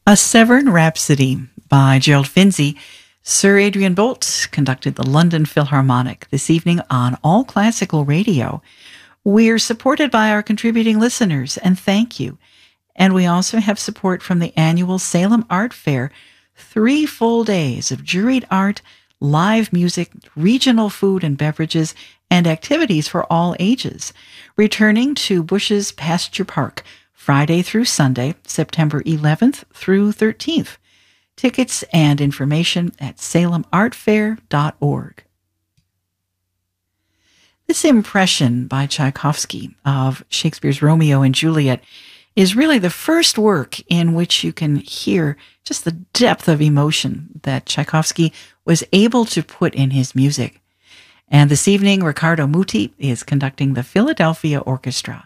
A Severn Rhapsody by Gerald Finzi. Sir Adrian Boult conducted the London Philharmonic this evening on All Classical Radio. We're supported by our contributing listeners, and thank you. And we also have support from the annual Salem Art Fair, 3 full days of juried art, live music, regional food and beverages, and activities for all ages. Returning to Bush's Pasture Park, Friday through Sunday, September 11th through 13th. Tickets and information at salemartfair.org. This impression by Tchaikovsky of Shakespeare's Romeo and Juliet is really the first work in which you can hear just the depth of emotion that Tchaikovsky was able to put in his music. And this evening, Riccardo Muti is conducting the Philadelphia Orchestra.